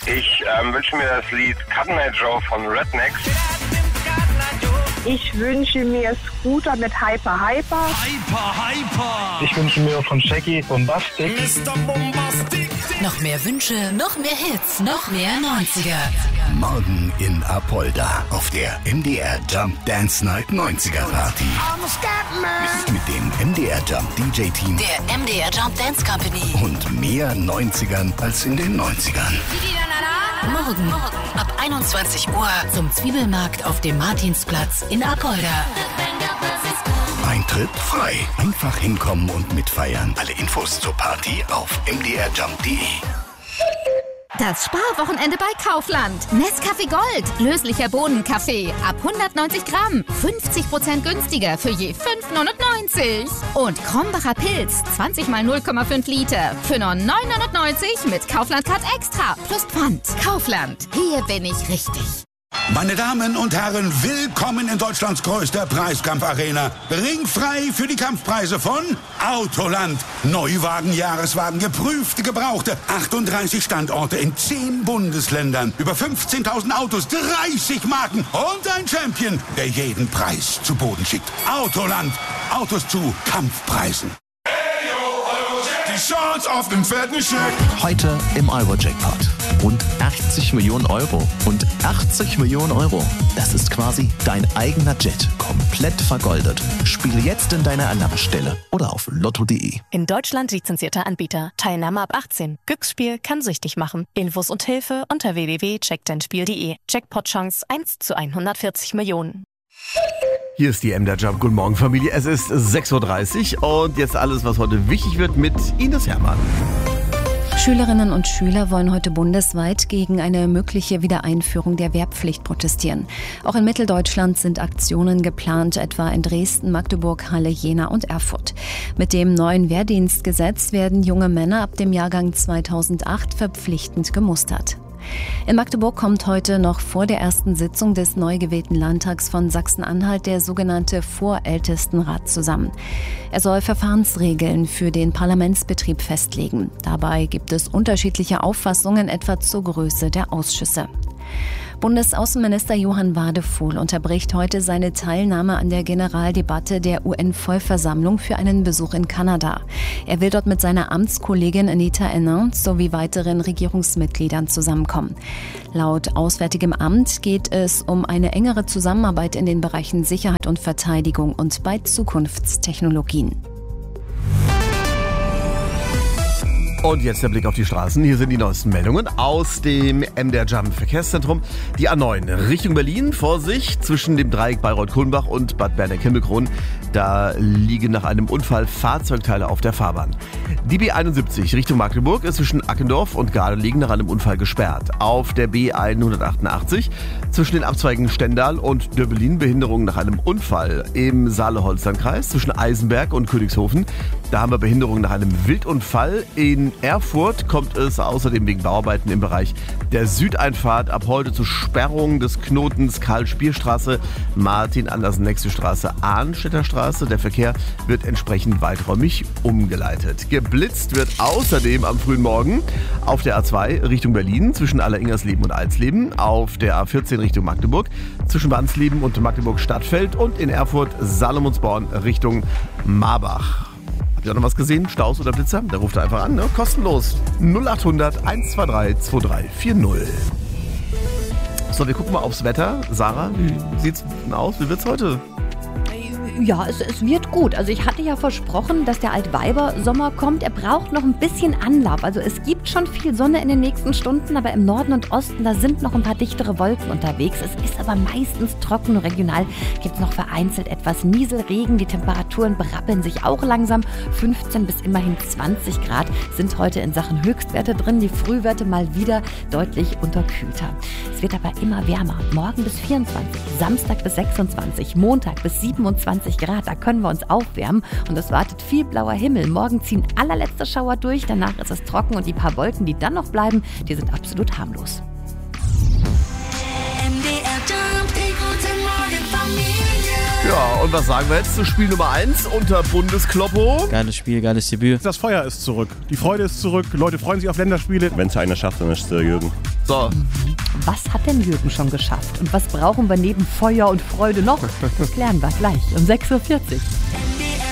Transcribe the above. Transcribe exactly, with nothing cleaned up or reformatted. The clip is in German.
Ich ähm, wünsche mir das Lied Cut Night Joe von Rednecks. Ich wünsche mir Scooter mit Hyper Hyper. Hyper Hyper. Ich wünsche mir von Shaggy Bombastic. Mister Bombastic. Noch mehr Wünsche, noch mehr Hits, noch mehr neunziger. Morgen in Apolda auf der M D R Jump Dance Night neunziger Party. Mit dem M D R Jump D J Team. Der M D R Jump Dance Company. Und mehr neunzigern als in den neunzigern. Morgen ab einundzwanzig Uhr zum Zwiebelmarkt auf dem Martinsplatz in Apolda. Eintritt frei. Einfach hinkommen und mitfeiern. Alle Infos zur Party auf m d r jump punkt d e. Das Sparwochenende bei Kaufland. Nescafé Gold. Löslicher Bohnenkaffee. Ab hundertneunzig Gramm. fünfzig Prozent günstiger für je fünf neunundneunzig. Und Krombacher Pilz. zwanzig mal null Komma fünf Liter. Für nur neun neunundneunzig mit Kaufland-Card extra. Plus Pfand. Kaufland. Hier bin ich richtig. Meine Damen und Herren, willkommen in Deutschlands größter Preiskampfarena. Ringfrei für die Kampfpreise von Autoland. Neuwagen, Jahreswagen, geprüfte, gebrauchte. achtunddreißig Standorte in zehn Bundesländern. Über fünfzehntausend Autos, dreißig Marken und ein Champion, der jeden Preis zu Boden schickt. Autoland. Autos zu Kampfpreisen. Die Chance auf den fetten Scheck. Heute im Euro-Jackpot. Rund achtzig Millionen Euro. Und achtzig Millionen Euro, das ist quasi dein eigener Jet. Komplett vergoldet. Spiele jetzt in deiner Annahmestelle oder auf lotto punkt de. In Deutschland lizenzierter Anbieter. Teilnahme ab achtzehn. Glücksspiel kann süchtig machen. Infos und Hilfe unter w w w punkt check dein spiel punkt de. Jackpot-Chance eins zu hundertvierzig Millionen. Hier ist die M D R Jump. Guten Morgen, Familie. Es ist sechs Uhr dreißig und jetzt alles, was heute wichtig wird, mit Ines Hermann. Schülerinnen und Schüler wollen heute bundesweit gegen eine mögliche Wiedereinführung der Wehrpflicht protestieren. Auch in Mitteldeutschland sind Aktionen geplant, etwa in Dresden, Magdeburg, Halle, Jena und Erfurt. Mit dem neuen Wehrdienstgesetz werden junge Männer ab dem Jahrgang zweitausendacht verpflichtend gemustert. In Magdeburg kommt heute noch vor der ersten Sitzung des neu gewählten Landtags von Sachsen-Anhalt der sogenannte Vorältestenrat zusammen. Er soll Verfahrensregeln für den Parlamentsbetrieb festlegen. Dabei gibt es unterschiedliche Auffassungen etwa zur Größe der Ausschüsse. Bundesaußenminister Johann Wadefuhl unterbricht heute seine Teilnahme an der Generaldebatte der U N-Vollversammlung für einen Besuch in Kanada. Er will dort mit seiner Amtskollegin Anita Henin sowie weiteren Regierungsmitgliedern zusammenkommen. Laut Auswärtigem Amt geht es um eine engere Zusammenarbeit in den Bereichen Sicherheit und Verteidigung und bei Zukunftstechnologien. Und jetzt der Blick auf die Straßen. Hier sind die neuesten Meldungen aus dem M D R Jump Verkehrszentrum. Die A neun Richtung Berlin, Vorsicht, zwischen dem Dreieck Bayreuth-Kulmbach und Bad Berneck-Himmelkron. Da liegen nach einem Unfall Fahrzeugteile auf der Fahrbahn. Die B einundsiebzig Richtung Magdeburg ist zwischen Ackendorf und Gardelegen nach einem Unfall gesperrt. Auf der B hundertachtundachtzig zwischen den Abzweigen Stendal und Döbelin Behinderung nach einem Unfall. Im Saale-Holstein-Kreis zwischen Eisenberg und Königshofen. Da haben wir Behinderung nach einem Wildunfall. In Erfurt kommt es außerdem wegen Bauarbeiten im Bereich der Südeinfahrt ab heute zu Sperrung des Knotens Karl-Spier-Straße, Martin-Andersen-Nächste-Straße, Arnstädter Straße. Der Verkehr wird entsprechend weiträumig umgeleitet. Geblitzt wird außerdem am frühen Morgen auf der A zwei Richtung Berlin zwischen Alleringersleben und Alsleben, auf der A vierzehn Richtung Magdeburg zwischen Wansleben und Magdeburg-Stadtfeld und in Erfurt Salomonsborn Richtung Marbach. Habt ihr noch was gesehen? Staus oder Blitzer? Da ruft er einfach an, ne? Kostenlos. null achthundert eins zwei drei zwei drei vier null. So, wir gucken mal aufs Wetter. Sarah, wie sieht's aus? Wie wird's heute? Ja, es, es wird gut. Also ich hatte ja versprochen, dass der Altweiber-Sommer kommt. Er braucht noch ein bisschen Anlauf. Also es gibt schon viel Sonne in den nächsten Stunden, aber im Norden und Osten, da sind noch ein paar dichtere Wolken unterwegs. Es ist aber meistens trocken. Regional gibt es noch vereinzelt etwas Nieselregen. Die Temperaturen berappeln sich auch langsam. fünfzehn bis immerhin zwanzig Grad sind heute in Sachen Höchstwerte drin. Die Frühwerte mal wieder deutlich unterkühlter. Es wird aber immer wärmer. Morgen bis vierundzwanzig, Samstag bis sechsundzwanzig, Montag bis siebenundzwanzig Grad, da können wir uns aufwärmen und es wartet viel blauer Himmel. Morgen ziehen allerletzte Schauer durch, danach ist es trocken und die paar Wolken, die dann noch bleiben, die sind absolut harmlos. M D R Jump, die gute Morgen Familie. Ja, und was sagen wir jetzt zu Spiel Nummer eins unter Bundeskloppo? Geiles Spiel, geiles Debüt. Das Feuer ist zurück. Die Freude ist zurück. Leute freuen sich auf Länderspiele. Wenn es einer schafft, dann ist es der Jürgen. So. Was hat denn Jürgen schon geschafft? Und was brauchen wir neben Feuer und Freude noch? Das klären wir gleich um sechs Uhr vierzig.